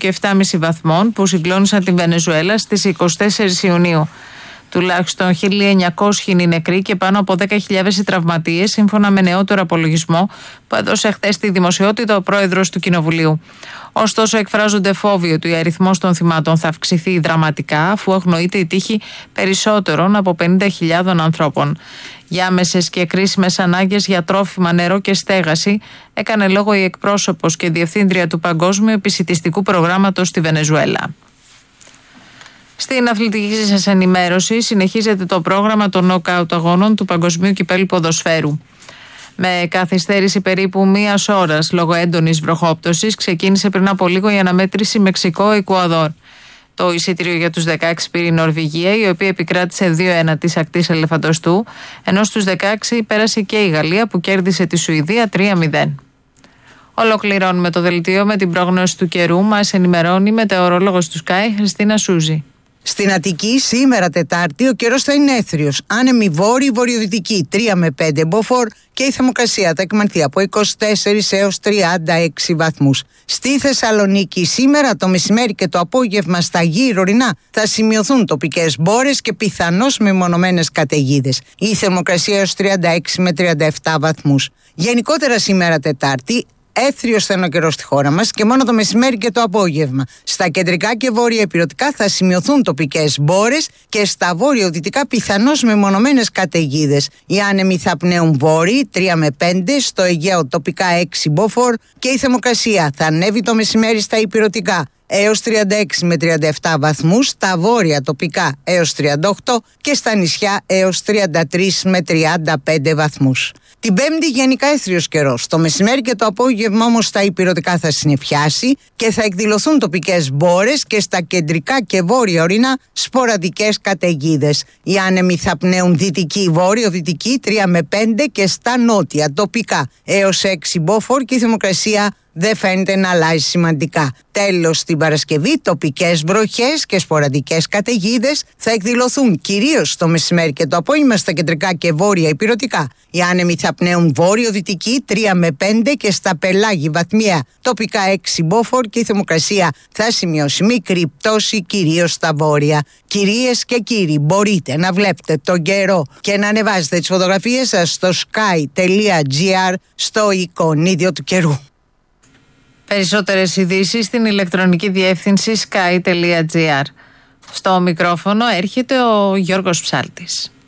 και 7,5 βαθμών που συγκλώνησαν την Βενεζουέλα στις 24 Ιουνίου. Τουλάχιστον 1.900 είναι νεκροί και πάνω από 10.000 οι τραυματίες, σύμφωνα με νεότερο απολογισμό που έδωσε χθες στη δημοσιότητα ο πρόεδρος του Κοινοβουλίου. Ωστόσο, εκφράζονται φόβοι ότι ο αριθμός των θυμάτων θα αυξηθεί δραματικά, αφού αγνοείται η τύχη περισσότερων από 50.000 ανθρώπων. Για άμεσες και κρίσιμες ανάγκες για τρόφιμα, νερό και στέγαση έκανε λόγο η εκπρόσωπος και διευθύντρια του Παγκόσμιου Επισιτιστικού Προγράμματος στη Βενεζουέλα. Στην αθλητική σας ενημέρωση συνεχίζεται το πρόγραμμα των νοκάουτ αγώνων του Παγκοσμίου Κυπέλλου Ποδοσφαίρου. Με καθυστέρηση περίπου μίας ώρας λόγω έντονης βροχόπτωσης, ξεκίνησε πριν από λίγο η αναμέτρηση Μεξικό-Εκουαδόρ. Το εισιτήριο για τους 16 πήρε η Νορβηγία, η οποία επικράτησε 2-1 της ακτής Ελεφαντοστού, ενώ στους 16 πέρασε και η Γαλλία που κέρδισε τη Σουηδία 3-0. Ολοκληρώνουμε το δελτίο με την πρόγνωση του καιρού. Μας ενημερώνει η μετεωρολόγος του Sky, Χριστίνα Σούζη. Στην Αττική σήμερα Τετάρτη ο καιρός θα είναι έθριος, άνεμη βόρειο-βορειοδυτική 3 με 5 μποφόρ και η θερμοκρασία θα εκμανθεί από 24 έως 36 βαθμούς. Στη Θεσσαλονίκη σήμερα το μεσημέρι και το απόγευμα στα γύρω ορεινά θα σημειωθούν τοπικές μπόρες και πιθανώς μεμονωμένες καταιγίδες. Η θερμοκρασία έως 36 με 37 βαθμούς. Γενικότερα σήμερα Τετάρτη έθριος θα είναι ο καιρός στη χώρα μας και μόνο το μεσημέρι και το απόγευμα. Στα κεντρικά και βόρεια ηπειρωτικά θα σημειωθούν τοπικές μπόρες και στα βόρειο-δυτικά πιθανώς μεμονωμένες καταιγίδες. Οι άνεμοι θα πνέουν βόρειοι 3 με 5, στο Αιγαίο τοπικά 6 μποφόρ και η θερμοκρασία θα ανέβει το μεσημέρι στα ηπειρωτικά έως 36 με 37 βαθμούς, στα βόρεια τοπικά έως 38 και στα νησιά έως 33 με 35 βαθμούς. Την Πέμπτη γενικά έθριος καιρός. Το μεσημέρι και το απόγευμα όμως στα ηπειρωτικά θα συννεφιάσει και θα εκδηλωθούν τοπικές μπόρες και στα κεντρικά και βόρεια ορεινά σποραδικές καταιγίδες. Οι άνεμοι θα πνέουν δυτική βόρειο-δυτική 3 με 5 και στα νότια τοπικά έως 6 μποφόρ και η θερμοκρασία δεν φαίνεται να αλλάζει σημαντικά. Τέλος, την Παρασκευή τοπικές βροχές και σποραδικές καταιγίδες θα εκδηλωθούν κυρίως το μεσημέρι και το απόγευμα στα κεντρικά και βόρεια ηπειρωτικά. Οι άνεμοι θα πνέουν βόρειο-δυτική 3 με 5 και στα πελάγη βαθμία τοπικά 6 μποφόρ και η θερμοκρασία θα σημειώσει μικρή πτώση κυρίως στα βόρεια. Κυρίες και κύριοι, μπορείτε να βλέπετε τον καιρό και να ανεβάζετε τις φωτογραφίες σας στο sky.gr στο εικονίδιο του καιρού. Περισσότερες ειδήσεις στην ηλεκτρονική διεύθυνση sky.gr. Στο μικρόφωνο έρχεται ο Γιώργος Ψάλτης.